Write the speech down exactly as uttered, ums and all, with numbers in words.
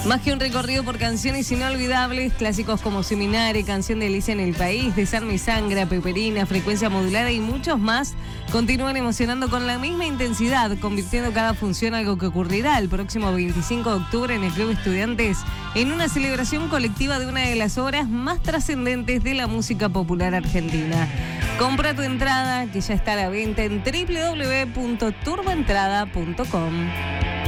Más que un recorrido por canciones inolvidables, clásicos como Seminare, Canción de Alicia en el País, Desarme y Sangra, Peperina, Frecuencia Modulada y muchos más continúan emocionando con la misma intensidad, convirtiendo cada función en algo que ocurrirá el próximo veinticinco de octubre en el Club Estudiantes en una celebración colectiva de una de las obras más trascendentes de la música popular argentina. Compra tu entrada, que ya está a la venta en doble u doble u doble u punto turboentrada punto com.